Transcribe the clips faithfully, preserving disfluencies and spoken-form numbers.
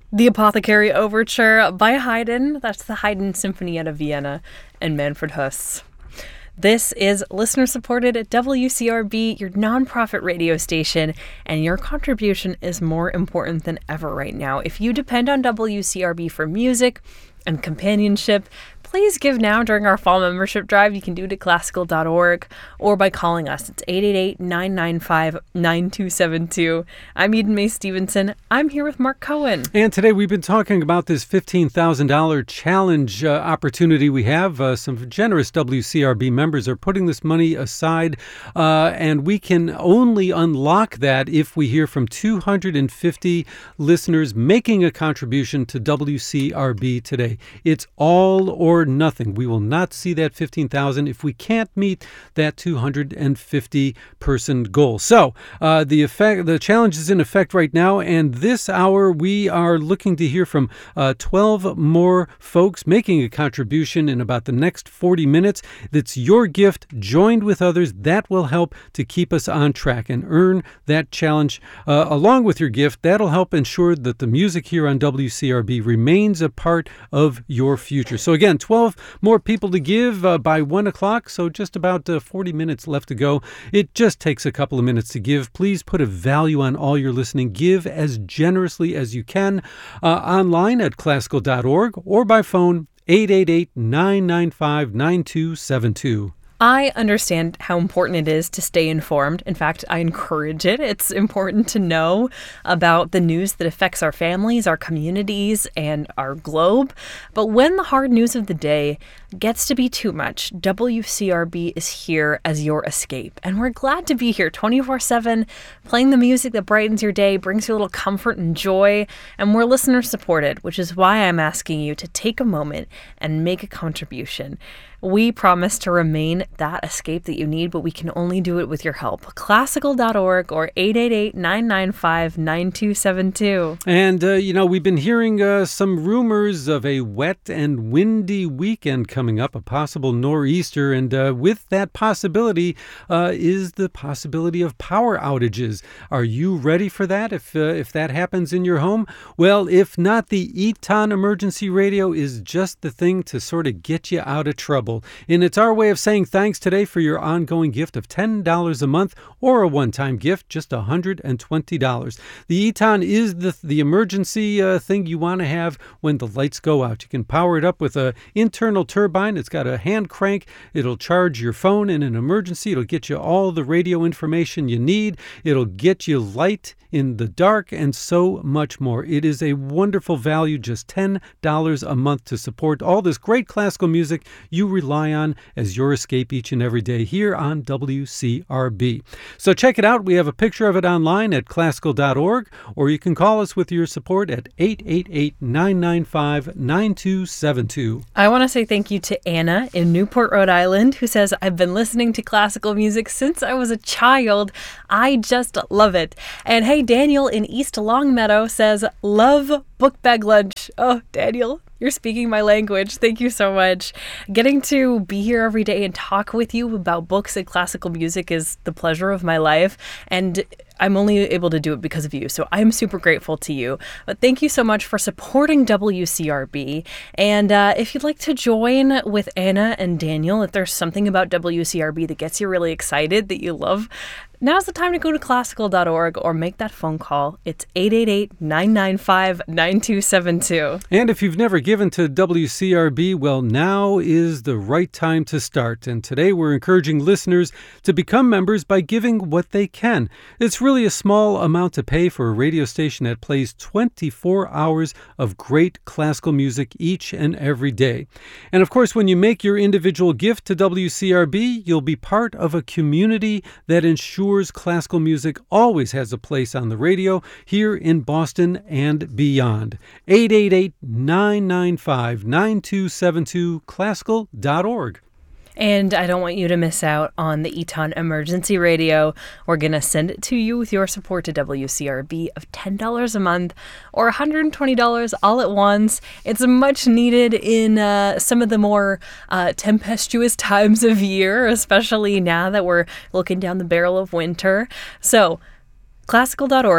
The Apothecary Overture by Haydn. That's the Haydn Symphony out of Vienna and Manfred Huss. This is listener-supported at W C R B, your nonprofit radio station, and your contribution is more important than ever right now. If you depend on W C R B for music and companionship, please give now during our fall membership drive. You can do it at classical dot org or by calling us. It's eight eight eight, nine nine five, nine two seven two. I'm Eden Mae Stevenson. I'm here with Mark Cohen. And today we've been talking about this fifteen thousand dollars challenge uh, opportunity we have. Uh, some generous W C R B members are putting this money aside, uh, and we can only unlock that if we hear from two hundred fifty listeners making a contribution to W C R B today. It's all or nothing. We will not see that fifteen thousand if we can't meet that two hundred fifty person goal. So uh, the effect, the challenge is in effect right now, and this hour we are looking to hear from uh, twelve more folks making a contribution in about the next forty minutes. That's your gift joined with others that will help to keep us on track and earn that challenge. Uh, along with your gift, that'll help ensure that the music here on W C R B remains a part of your future. So again, twelve more people to give uh, by one o'clock, so just about uh, forty minutes left to go. It just takes a couple of minutes to give. Please put a value on all your listening. Give as generously as you can uh, online at classical dot org or by phone eight eight eight, nine nine five, nine two seven two. I understand how important it is to stay informed. In fact, I encourage it. It's important to know about the news that affects our families, our communities, and our globe. But when the hard news of the day gets to be too much, W C R B is here as your escape. And we're glad to be here twenty-four seven, playing the music that brightens your day, brings you a little comfort and joy. And we're listener supported, which is why I'm asking you to take a moment and make a contribution. We promise to remain that escape that you need, but we can only do it with your help. classical dot org or eight eight eight, nine nine five, nine two seven two. And, uh, you know, we've been hearing uh, some rumors of a wet and windy weekend coming up, a possible nor'easter. And uh, with that possibility uh, is the possibility of power outages. Are you ready for that if, uh, if that happens in your home? Well, if not, the Eton Emergency Radio is just the thing to sort of get you out of trouble. And it's our way of saying thanks today for your ongoing gift of ten dollars a month or a one-time gift, just one hundred twenty dollars. The Eton is the, the emergency uh, thing you want to have when the lights go out. You can power it up with an internal turbine. It's got a hand crank. It'll charge your phone in an emergency. It'll get you all the radio information you need. It'll get you light in the dark and so much more. It is a wonderful value, just ten dollars a month to support all this great classical music you rely on as your escape each and every day here on W C R B. So check it out. We have a picture of it online at classical dot org, or you can call us with your support at eight eight eight, nine nine five, nine two seven two. I want to say thank you to Anna in Newport, Rhode Island, who says, I've been listening to classical music since I was a child. I just love it. And hey, Daniel in East Longmeadow says, love book bag lunch. Oh, Daniel, you're speaking my language. Thank you so much. Getting to be here every day and talk with you about books and classical music is the pleasure of my life. And I'm only able to do it because of you. So I'm super grateful to you. But thank you so much for supporting W C R B. And uh, if you'd like to join with Anna and Daniel, if there's something about W C R B that gets you really excited, that you love, now's the time to go to classical dot org or make that phone call. It's eight eight eight, nine nine five, nine two seven two. And if you've never given to W C R B, well, now is the right time to start. And today we're encouraging listeners to become members by giving what they can. It's really a small amount to pay for a radio station that plays twenty-four hours of great classical music each and every day. And of course, when you make your individual gift to W C R B, you'll be part of a community that ensures classical music always has a place on the radio here in Boston and beyond. eight eight eight, nine nine five, nine two seven two, classical dot org. And I don't want you to miss out on the Eton Emergency Radio. We're going to send it to you with your support to W C R B of ten dollars a month or one hundred twenty dollars all at once. It's much needed in uh, some of the more uh, tempestuous times of year, especially now that we're looking down the barrel of winter. So classical dot org.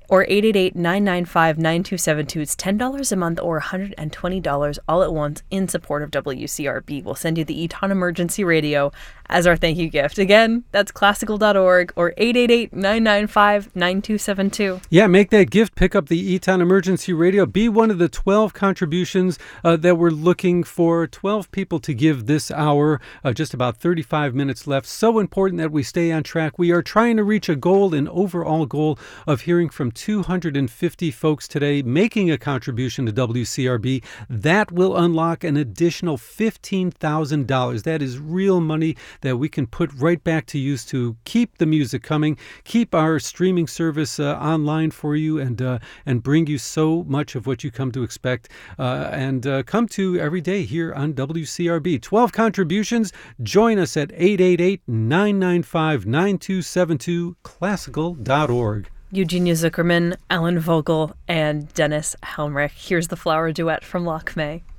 or eight eight eight, nine nine five, nine two seven two. It's ten dollars a month or one hundred twenty dollars all at once in support of W C R B. We'll send you the Eton Emergency Radio as our thank you gift. Again, that's classical dot org or eight eight eight, nine nine five, nine two seven two. Yeah, make that gift. Pick up the Eton Emergency Radio. Be one of the twelve contributions uh, that we're looking for. twelve people to give this hour. Uh, just about thirty-five minutes left. So important that we stay on track. We are trying to reach a goal, an overall goal of hearing from two hundred fifty folks today making a contribution to W C R B. That will unlock an additional fifteen thousand dollars. That is real money that we can put right back to use to keep the music coming, keep our streaming service uh, online for you, and uh, and bring you so much of what you come to expect uh, and uh, come to every day here on W C R B. twelve contributions. Join us at eight eight eight, nine nine five, nine two seven two, classical dot org. Eugenia Zuckerman, Ellen Vogel, and Dennis Helmrich. Here's the flower duet from Loch May.